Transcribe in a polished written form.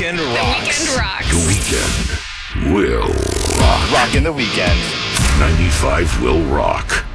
weekend The rocks. weekend rocks. The weekend will rock. Rockin' the weekend. 95 will rock.